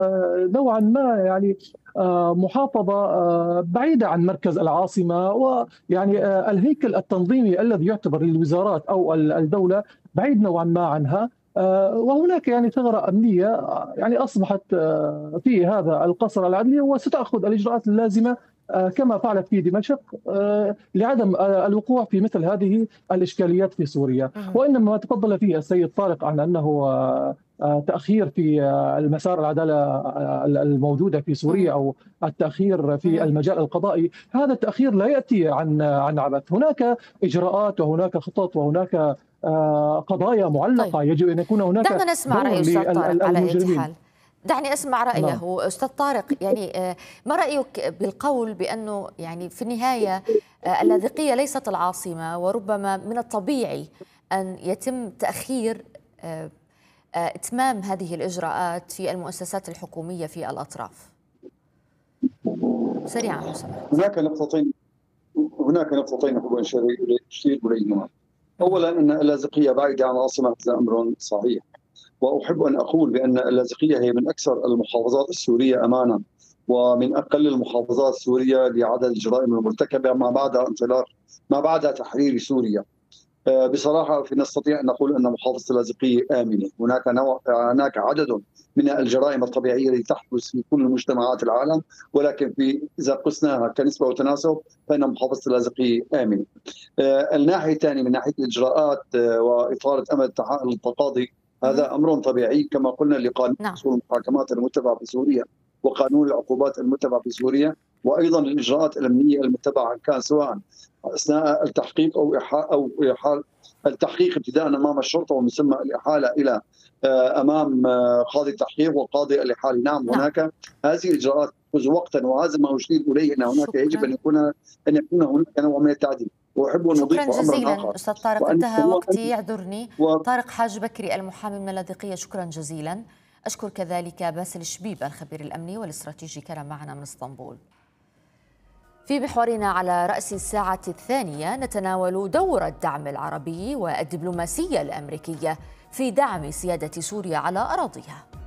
نوعا ما يعني محافظة بعيدة عن مركز العاصمة، ويعني الهيكل التنظيمي الذي يعتبر للوزارات أو الدولة بعيد نوعا ما عنها. وهناك يعني ثغرة أمنية يعني أصبحت في هذا القصر العدلي، وستأخذ الإجراءات اللازمة كما فعلت في دمشق لعدم الوقوع في مثل هذه الإشكاليات في سوريا. وإنما ما تفضل فيه السيد طارق عن أنه تأخير في المسار العدالة الموجودة في سوريا، أو التأخير في المجال القضائي، هذا التأخير لا يأتي عن عبث. هناك إجراءات وهناك خطط وهناك قضايا طيب، معلقة يجب أن يكون هناك دعنا نسمع دور رأي أستاذ طارق على أي للمجرمين. حال. دعني أسمع نعم. رأيه أستاذ طارق. يعني ما رأيك بالقول بأنه يعني في النهاية اللاذقية ليست العاصمة، وربما من الطبيعي أن يتم تأخير إتمام هذه الإجراءات في المؤسسات الحكومية في الأطراف؟ سريعا لو سمحت. هناك نقطتين أحب أن أشير إليهما. أولا، أن اللاذقية بعيدة عن العاصمة، هذا أمر صحيح، وأحب أن أقول بأن اللاذقية هي من أكثر المحافظات السورية أمانا، ومن أقل المحافظات السورية لعدد الجرائم المرتكبة ما بعد تحرير سوريا. بصراحة نستطيع أن نقول أن محافظة اللاذقية آمنة. هناك عدد من الجرائم الطبيعية التي تحدث في كل مجتمعات العالم، ولكن إذا قسناها كنسبة وتناسب فإن محافظة اللاذقية آمنة. الناحية الثانية من ناحية الإجراءات وإطالة أمد التقاضي، هذا أمر طبيعي كما قلنا لقانون أصول المحاكمات المتبع في سوريا وقانون العقوبات المتبع في سوريا، وأيضا الإجراءات الأمنية المتبعة كان سواء أثناء التحقيق أو إحالة التحقيق ابتداء أمام الشرطة، ومن ثم الإحالة إلى أمام قاضي التحقيق وقاضي الإحالة. نعم، هناك هذه الإجراءات تأخذ وقتا، وهذا ما أشير إليه أن هناك يجب أن يكون هناك نوع من التعديل. وأحب أن أضيف شكرا جزيلا أستاذ طارق، انتهى وقتي يعذرني. طارق حاج بكري المحامي من اللاذقية، شكرا جزيلا. أشكر كذلك باسل شبيب الخبير الأمني والاستراتيجي، كان معنا من اسطنبول. في محورنا على رأس الساعة الثانية نتناول دور الدعم العربي والدبلوماسية الأمريكية في دعم سيادة سوريا على أراضيها.